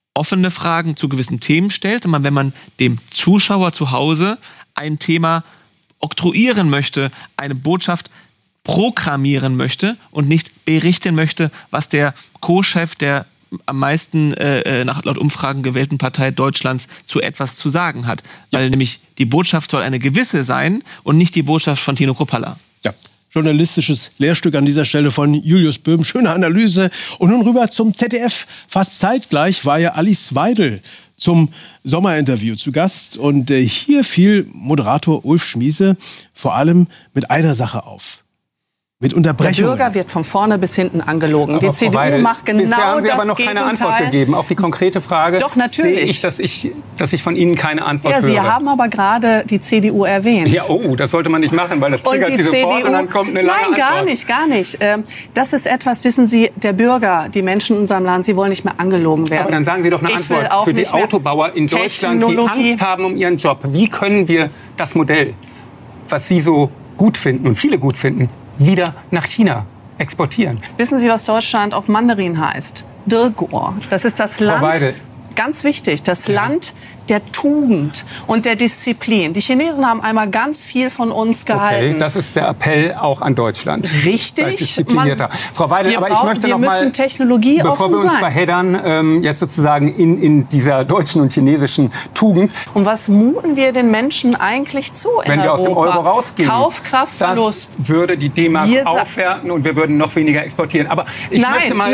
offene Fragen zu gewissen Themen stellt, sondern wenn man dem Zuschauer zu Hause ein Thema oktroyieren möchte, eine Botschaft programmieren möchte und nicht berichten möchte, was der Co-Chef der am meisten laut Umfragen gewählten Partei Deutschlands zu etwas zu sagen hat. Weil nämlich die Botschaft soll eine gewisse sein und nicht die Botschaft von Tino Kruppalla. Ja. Journalistisches Lehrstück an dieser Stelle von Julius Böhm. Schöne Analyse. Und nun rüber zum ZDF. Fast zeitgleich war ja Alice Weidel zum Sommerinterview zu Gast. Und hier fiel Moderator Ulf Schmiese vor allem mit einer Sache auf. Mit Unterbrechungen. Der Bürger wird von vorne bis hinten angelogen. Aber die CDU macht genau das Gegenteil. haben Sie aber noch keine Antwort gegeben auf die konkrete Frage. Doch, natürlich. Sehe ich, dass ich von Ihnen keine Antwort höre. Sie haben aber gerade die CDU erwähnt. Ja, das sollte man nicht machen, weil das triggert Sie sofort und dann kommt eine lange Antwort. Nein, gar nicht. Das ist etwas, wissen Sie, der Bürger, die Menschen in unserem Land, sie wollen nicht mehr angelogen werden. Aber dann sagen Sie doch eine Antwort für die Autobauer in Deutschland, die Angst haben um ihren Job. Wie können wir das Modell, was Sie so gut finden und viele gut finden, wieder nach China exportieren? Wissen Sie, was Deutschland auf Mandarin heißt? Dirgur. Das ist das Land, Weidel, ganz wichtig, das Land der Tugend und der Disziplin. Die Chinesen haben einmal ganz viel von uns gehalten. Okay, das ist der Appell auch an Deutschland. Richtig. Seid disziplinierter. Frau Weidel, aber ich möchte wir noch mal, müssen technologieoffen bevor wir uns sein. verheddern, jetzt sozusagen in dieser deutschen und chinesischen Tugend. Und was muten wir den Menschen eigentlich zu in Wenn wir Europa? aus dem Euro rausgehen, Kaufkraftverlust. das würde die D-Mark aufwerten und wir würden noch weniger exportieren. Aber ich möchte mal...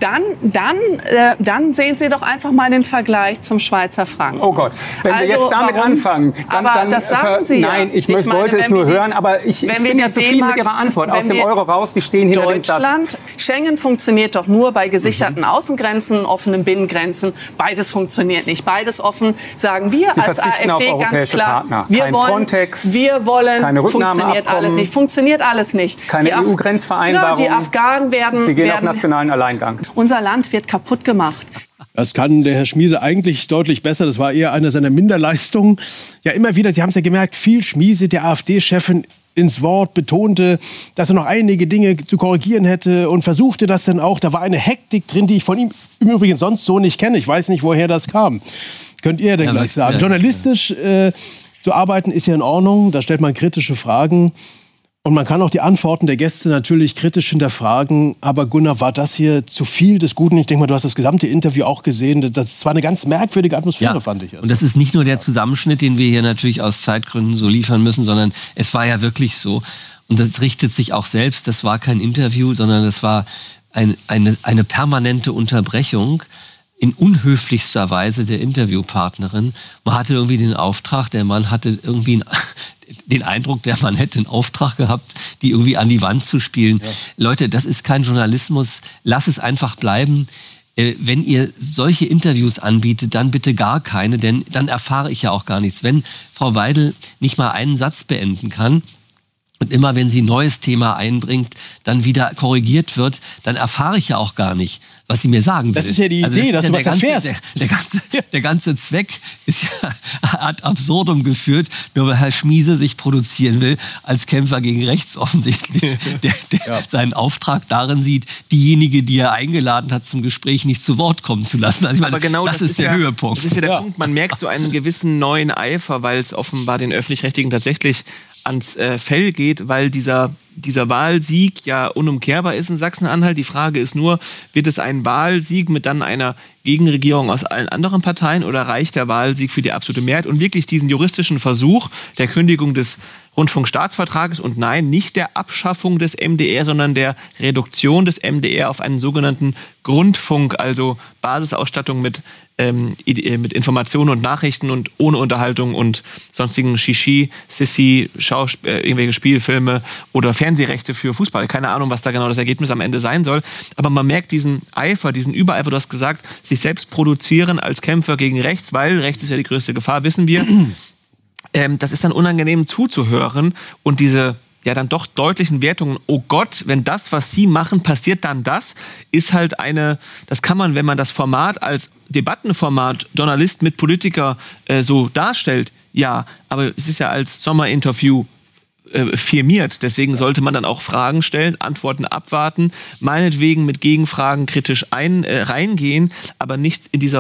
Dann sehen Sie doch einfach mal den Vergleich zum Schweizer Franken. Oh Gott, wenn wir jetzt damit anfangen, dann das sagen Sie nein, ich wollte es nur hören, aber ich bin ja zufrieden mit Ihrer Antwort. Aus dem Euro raus, Sie stehen hinter dem Satz. Deutschland, Schengen funktioniert doch nur bei gesicherten Außengrenzen, offenen Binnengrenzen. Beides funktioniert nicht. Beides offen, sagen wir Sie als AfD ganz klar. Partner. Wir Kein wollen, Frontex, wir wollen, keine funktioniert alles nicht. Funktioniert alles nicht. Keine EU-Grenzvereinbarung. Die Afghanen werden... Sie gehen auf nationalen Alleingang. Unser Land wird kaputt gemacht. Das kann der Herr Schmiese eigentlich deutlich besser. Das war eher eine seiner Minderleistungen. Ja, immer wieder, Sie haben es ja gemerkt, fiel Schmiese, der AfD-Chefin, ins Wort, betonte, dass er noch einige Dinge zu korrigieren hätte und versuchte das dann auch. Da war eine Hektik drin, die ich von ihm im Übrigen sonst so nicht kenne. Ich weiß nicht, woher das kam. Könnt ihr denn gleich sagen. Journalistisch zu arbeiten ist ja in Ordnung. Da stellt man kritische Fragen. Und man kann auch die Antworten der Gäste natürlich kritisch hinterfragen. Aber Gunnar, war das hier zu viel des Guten? Ich denke mal, du hast das gesamte Interview auch gesehen. Das war eine ganz merkwürdige Atmosphäre, fand ich. Und das ist nicht nur der Zusammenschnitt, den wir hier natürlich aus Zeitgründen so liefern müssen, sondern es war ja wirklich so. Und das richtet sich auch selbst. Das war kein Interview, sondern das war eine permanente Unterbrechung in unhöflichster Weise der Interviewpartnerin. Man hatte irgendwie den Auftrag, der Mann hatte irgendwie den Eindruck, der Mann hätte einen Auftrag gehabt, die irgendwie an die Wand zu spielen. Ja. Leute, das ist kein Journalismus. Lass es einfach bleiben. Wenn ihr solche Interviews anbietet, dann bitte gar keine, denn dann erfahre ich ja auch gar nichts. Wenn Frau Weidel nicht mal einen Satz beenden kann, und immer wenn sie ein neues Thema einbringt, dann wieder korrigiert wird, dann erfahre ich ja auch gar nicht, was sie mir sagen will. Das ist ja die Idee, dass du was erfährst. Der ganze Zweck ist ja ad absurdum geführt, nur weil Herr Schmiese sich produzieren will als Kämpfer gegen rechts offensichtlich, der seinen Auftrag darin sieht, diejenige, die er eingeladen hat zum Gespräch, nicht zu Wort kommen zu lassen. Also ich meine, aber genau das ist der Höhepunkt. Das ist ja der Punkt. Man merkt so einen gewissen neuen Eifer, weil es offenbar den Öffentlich-Rechtlichen tatsächlich ans Fell geht, weil dieser Wahlsieg ja unumkehrbar ist in Sachsen-Anhalt. Die Frage ist nur, wird es ein Wahlsieg mit dann einer Gegenregierung aus allen anderen Parteien oder reicht der Wahlsieg für die absolute Mehrheit? Und wirklich diesen juristischen Versuch der Kündigung des Rundfunkstaatsvertrages und nein, nicht der Abschaffung des MDR, sondern der Reduktion des MDR auf einen sogenannten Grundfunk, also Basisausstattung mit Informationen und Nachrichten und ohne Unterhaltung und sonstigen Shishi, Sissi, irgendwelche Spielfilme oder Fernsehrechte für Fußball. Keine Ahnung, was da genau das Ergebnis am Ende sein soll. Aber man merkt diesen Eifer, diesen Übereifer, du hast gesagt, sich selbst produzieren als Kämpfer gegen rechts, weil rechts ist ja die größte Gefahr, wissen wir. Das ist dann unangenehm zuzuhören und diese dann doch deutlichen Wertungen, oh Gott, wenn das, was Sie machen, passiert dann das, ist halt das kann man, wenn man das Format als Debattenformat Journalist mit Politiker so darstellt, ja, aber es ist ja als Sommerinterview firmiert. Deswegen sollte man dann auch Fragen stellen, Antworten abwarten, meinetwegen mit Gegenfragen kritisch reingehen, aber nicht in dieser